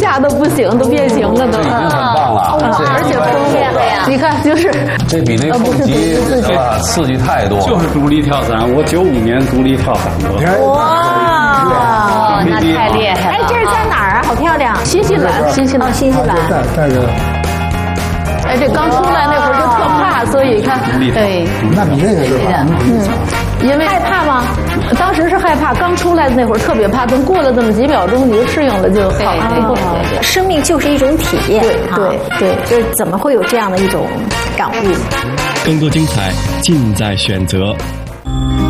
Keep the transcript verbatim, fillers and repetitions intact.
下都不行，都变形了都。 这已经很棒了， 而且方便了呀！你看，就是这比那蹦极是吧刺激太多。 就是独立跳伞，我九五年独立跳伞的。 哇， 那太厉害了！ 哎，这是在哪儿啊？好漂亮！新西兰，新西兰，新西兰。 在在这。 哎，这刚出来那会儿就特怕，所以看， 对， 那比那个是吧？ 嗯，因为害怕吗？当时是害怕，刚出来的那会儿特别怕，等过了这么几秒钟，你就适应了，就好了。 对对对，生命就是一种体验。 对对对， 就是怎么会有这样的一种感悟？ 更多精彩尽在选择。